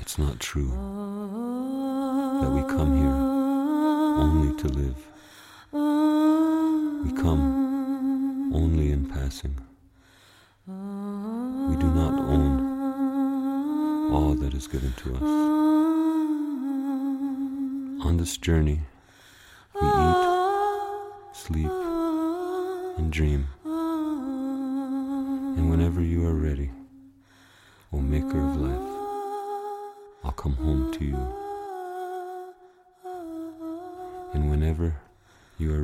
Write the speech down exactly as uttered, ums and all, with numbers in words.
it's not true that we come here only to live. We come only in passing. We do not own all that is given to us. On this journey, we eat, sleep, and dream. And whenever you are ready, O Maker of life, I'll come home to you. And whenever